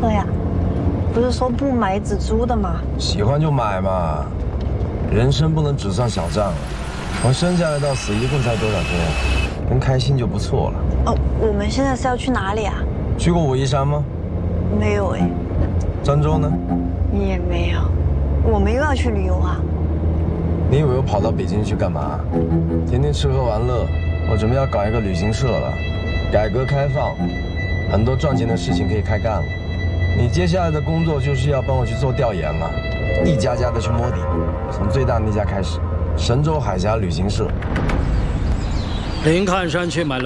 车呀？不是说不买只租的吗？ 喜欢就买嘛，人生不能只算小账啊。从生下来到死，一共才多少天，能开心就不错了。 哦，我们现在是要去哪里啊？ 去过武夷山吗？ 没有哎。 漳州呢？ 也没有。我们又要去旅游啊？ 你以为我跑到北京去干嘛？天天吃喝玩乐，我准备要搞一个旅行社了。改革开放，很多赚钱的事情可以开干了。你接下来的工作就是要帮我去做调研了，一家家的去摸底，从最大那家开始，神州海峡旅行社。 林看山去买了